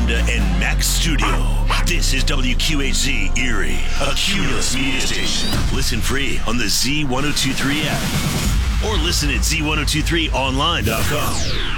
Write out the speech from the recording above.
Honda and Max Studio. This is WQHZ Erie, a Cumulus media station. Listen free on the Z1023 app or listen at Z1023online.com.